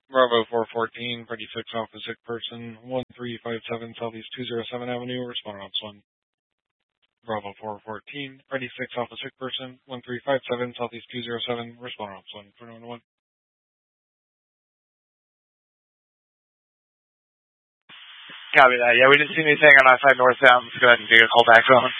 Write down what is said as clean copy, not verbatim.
Bravo 414, Freddy 6 Alpha Sick Person, 1357 Southeast 207 Avenue, respond on this one. Bravo 414, Freddy 6 Alpha Sick Person, 1357 Southeast 207, respond on this one. 21. Copy that. Yeah, we didn't see anything on I-5 northbound. Let's go ahead and take a call back zone.